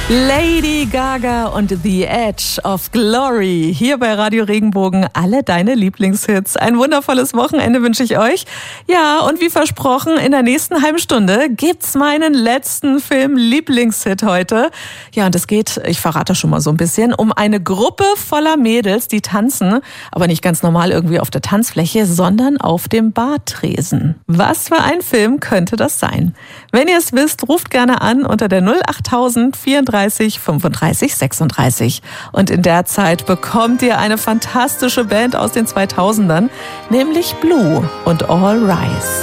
Lady Gaga und The Edge of Glory. Hier bei Radio Regenbogen alle deine Lieblingshits. Ein wundervolles Wochenende wünsche ich euch. Ja, und wie versprochen, in der nächsten halben Stunde gibt's meinen letzten Film-Lieblingshit heute. Ja, und es geht, ich verrate schon mal so ein bisschen, um eine Gruppe voller Mädels, die tanzen, aber nicht ganz normal irgendwie auf der Tanzfläche, sondern auf dem Bartresen. Was für ein Film könnte das sein? Wenn ihr es wisst, ruft gerne an unter der 08000 34 35 36. Und in der Zeit bekommt ihr eine fantastische Band aus den 2000ern, nämlich Blue und All Rise.